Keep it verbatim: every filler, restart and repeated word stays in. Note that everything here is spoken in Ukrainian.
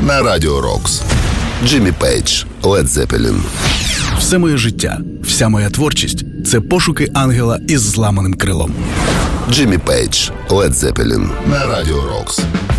на Радіо Рокс. Джиммі Пейдж, Led Zeppelin. Все моє життя, вся моя творчість – це пошуки ангела із зламаним крилом. Джиммі Пейдж, Led Zeppelin на Радіо Рокс.